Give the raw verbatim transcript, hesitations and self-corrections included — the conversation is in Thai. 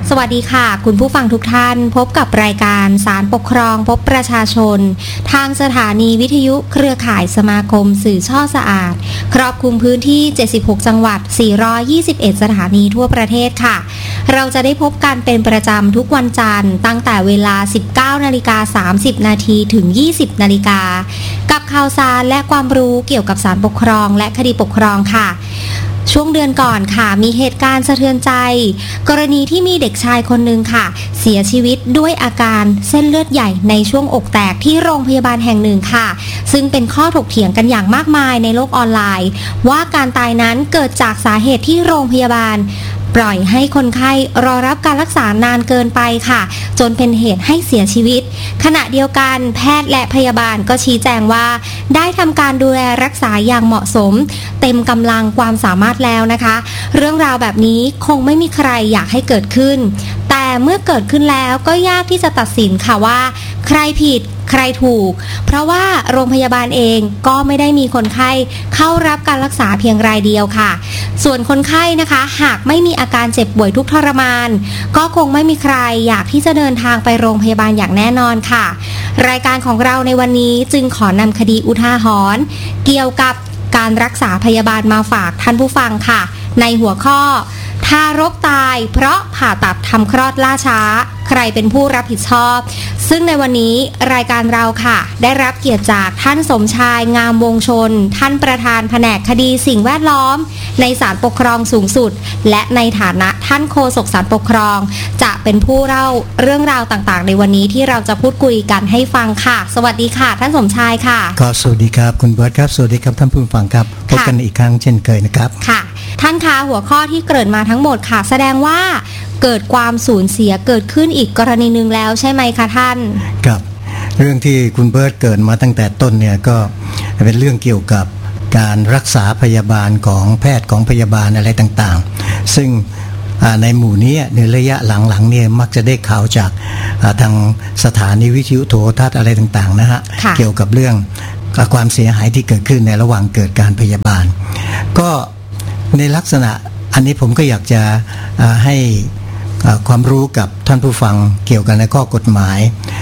สวัสดีค่ะคุณผู้ฟังทุกท่านพบกับรายการศาลปกครองพบประชาชนทางสถานีวิทยุเครือข่ายสมาคมสื่อช่อสะอาดครอบคลุมพื้นที่เจ็ดสิบหกจังหวัดสี่ร้อยยี่สิบเอ็ดสถานีทั่วประเทศค่ะเราจะได้พบกันเป็นประจำทุกวันจันทร์ตั้งแต่เวลา สิบเก้านาฬิกาสามสิบนาทีถึง ยี่สิบนาฬิกากับข่าวสารและความรู้เกี่ยวกับศาลปกครองและคดีปกครองค่ะช่วงเดือนก่อนค่ะมีเหตุการณ์สะเทือนใจกรณีที่มีเด็กชายคนหนึ่งค่ะเสียชีวิตด้วยอาการเส้นเลือดใหญ่ในช่วงอกแตกที่โรงพยาบาลแห่งหนึ่งค่ะซึ่งเป็นข้อถกเถียงกันอย่างมากมายในโลกออนไลน์ว่าการตายนั้นเกิดจากสาเหตุที่โรงพยาบาลปล่อยให้คนไข้รอรับการรักษานานเกินไปค่ะจนเป็นเหตุให้เสียชีวิตขณะเดียวกันแพทย์และพยาบาลก็ชี้แจงว่าได้ทำการดูแลรักษาอย่างเหมาะสมเต็มกำลังความสามารถแล้วนะคะเรื่องราวแบบนี้คงไม่มีใครอยากให้เกิดขึ้นแต่เมื่อเกิดขึ้นแล้วก็ยากที่จะตัดสินค่ะว่าใครผิดใครถูกเพราะว่าโรงพยาบาลเองก็ไม่ได้มีคนไข้เข้ารับการรักษาเพียงรายเดียวค่ะส่วนคนไข้นะคะหากไม่มีอาการเจ็บป่วยทุกข์ทรมานก็คงไม่มีใครอยากที่จะเดินทางไปโรงพยาบาลอย่างแน่นอนค่ะรายการของเราในวันนี้จึงขอนำคดีอุทาหรณ์เกี่ยวกับการรักษาพยาบาลมาฝากท่านผู้ฟังค่ะในหัวข้อทารกตายเพราะผ่าตัดทำคลอดล่าช้าใครเป็นผู้รับผิดชอบซึ่งในวันนี้รายการเราค่ะได้รับเกียรติจากท่านสมชายงามวงชนท่านประธานแผนกคดีสิ่งแวดล้อมในศาลปกครองสูงสุดและในฐานะท่านโฆษกศาลปกครองจะเป็นผู้เล่าเรื่องราวต่างๆในวันนี้ที่เราจะพูดคุยกันให้ฟังค่ะสวัสดีค่ะท่านสมชายค่ะก็สวัสดีครับคุณเบิร์ตครับสวัสดีครับท่านผู้ฟังครับพบกันอีกครั้งเช่นเคยนะครับค่ะท่านคะหัวข้อที่เกริ่นมาทั้งหมดค่ะแสดงว่าเกิดความสูญเสียเกิดขึ้นอีกกรณีนึงแล้วใช่ไหมคะท่านครับเรื่องที่คุณเบิร์ตเกิดมาตั้งแต่ต้นเนี่ยก็เป็นเรื่องเกี่ยวกับการรักษาพยาบาลของแพทย์ของพยาบาลอะไรต่างๆซึ่งในหมู่นี้ในระยะหลังๆเนี่ยมักจะได้ข่าวจากทางสถานีวิทยุโทรทัศน์อะไรต่างๆนะฮะเกี่ยวกับเรื่องความเสียหายที่เกิดขึ้นในระหว่างเกิดการพยาบาลก็ในลักษณะอันนี้ผมก็อยากจะให้ความรู้กับท่านผู้ฟังเกี่ยวกับในข้อกฎหมาย